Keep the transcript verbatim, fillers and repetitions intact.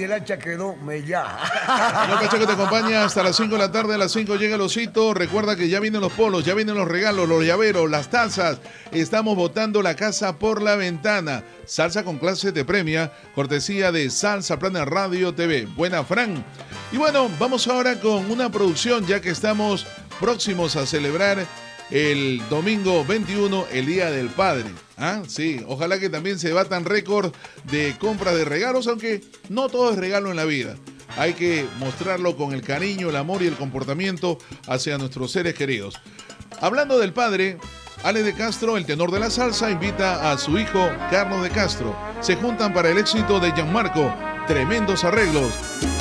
el hacha quedó mellada. No, Cacho, que te acompaña hasta las cinco de la tarde. A las cinco llega el osito. Recuerda que ya vienen los polos, ya vienen los regalos, los llaveros, las tazas. Estamos botando la casa por la ventana. Salsa con clase de premia, cortesía de Salsa Planet Radio T V. Buena, Fran. Y bueno, vamos ahora con una producción, ya que estamos próximos a celebrar el domingo veintiuno, el Día del Padre. Ah, sí, ojalá que también se batan récord de compra de regalos, aunque no todo es regalo en la vida. Hay que mostrarlo con el cariño, el amor y el comportamiento hacia nuestros seres queridos. Hablando del padre, Alex de Castro, el tenor de la salsa, invita a su hijo Carlos de Castro. Se juntan para el éxito de Gianmarco. Tremendos arreglos.